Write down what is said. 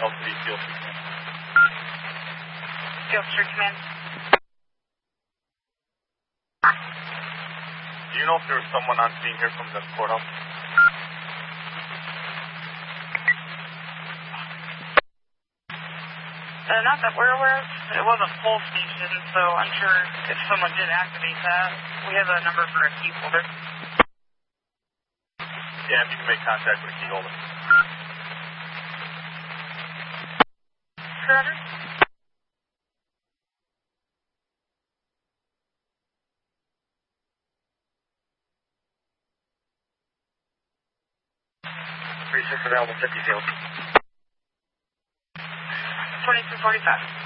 LCD Field Street Command. Field Street Command. Do you know if there was someone on scene here from the courthouse? Not that we're aware of. It was a full station, so I'm sure if someone did activate that, we have a number for a key holder. Yeah, if you can make contact with a key holder. Roger. 36 available, 50 field. 2245.